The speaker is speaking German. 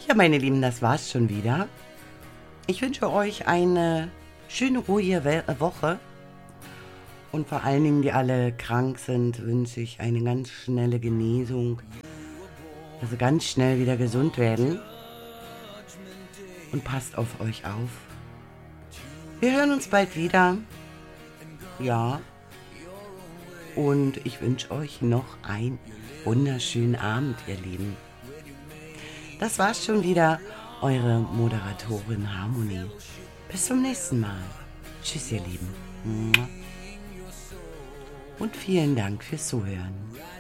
Ja, meine Lieben, das war's schon wieder. Ich wünsche euch eine schöne, ruhige Woche. Und vor allen Dingen, die alle krank sind, wünsche ich eine ganz schnelle Genesung. Also ganz schnell wieder gesund werden. Und passt auf euch auf. Wir hören uns bald wieder. Ja. Und ich wünsche euch noch einen wunderschönen Abend, ihr Lieben. Das war's schon wieder. Eure Moderatorin Harmonie. Bis zum nächsten Mal. Tschüss, ihr Lieben. Und vielen Dank fürs Zuhören.